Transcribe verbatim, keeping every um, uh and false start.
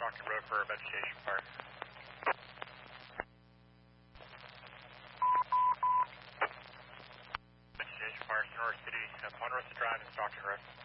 Stockton Road for vegetation fire. Vegetation fire, Sonora City, uh, Ponderosa Drive and Stockton Road.